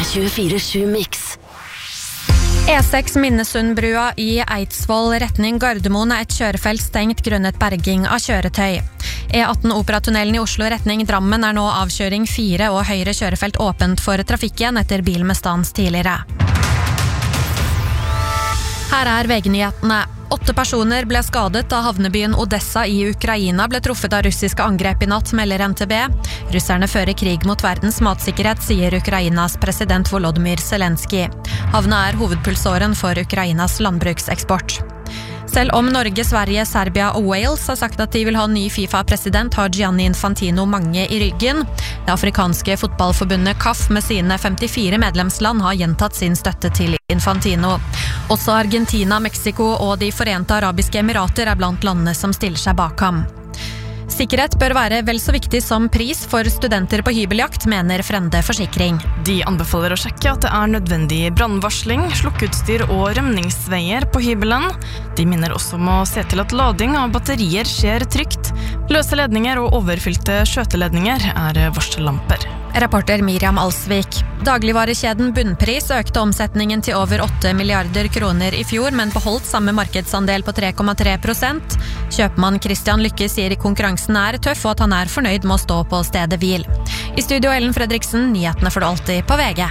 24/7 Mix. E6 Minnesundbrua i Eidsvoll retning Gardermoen et kjørefelt stengt grunnet berging av kjøretøy. E18 Operatunnelen i Oslo retning Drammen nå avkjøring 4 og høyre kjørefelt åpent for trafikken etter bil med stans tidligere. Her VG-nyhetene. 8 personer ble skadet da havnebyen Odessa i Ukraina ble truffet av russiske angrep i natt, melder NTB. Russerne fører krig mot verdens matsikkerhet, sier Ukrainas president Volodymyr Zelensky. Havna hovedpulsåren for Ukrainas landbrukseksport. Selv om Norge, Sverige, Serbia og Wales har sagt at de vil ha ny FIFA-president, har Gianni Infantino mange i ryggen. Det afrikanske fotballforbundet CAF med sine 54 medlemsland har gjentatt sin støtte til Infantino. Også Argentina, Mexico og de Forente Arabiske Emirater blant landene som stiller seg bak ham. Sikkerhet bør være vel så viktig som pris for studenter på hybeljakt, mener Frende Forsikring. De anbefaler å sjekke at det nødvendig brannvarsling, slukkeutstyr og rømningsveier på hybelen. De minner også om å se til at lading av batterier skjer trygt. Løse ledninger og overfylte skjøteledninger varsellamper. Reporter Miriam Alsvik. Dagligvarekjeden Bunnpris økte omsetningen til over 8 milliarder kroner i fjor, men beholdt samme markedsandel på 3,3%. Kjøpmann Christian Lykke sier konkurransen tøff, og at han fornøyd med å stå på stedet hvil. I studio Ellen Fredriksen, nyhetene får du alltid på VG.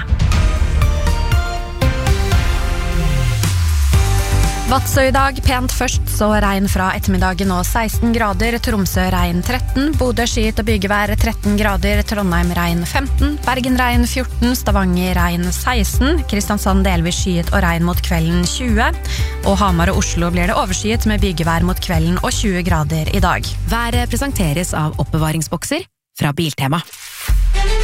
Vadsø i dag, pent først, så regn fra ettermiddagen og 16 grader, Tromsø regn 13, Bodø skyet og bygevær 13 grader, Trondheim regn 15, Bergen regn 14, Stavanger regn 16, Kristiansand delvis skyet og regn mot kvelden 20, og Hamar og Oslo blir det overskyet med bygevær mot kvelden og 20 grader i dag. Været presenteres av oppbevaringsbokser fra Biltema.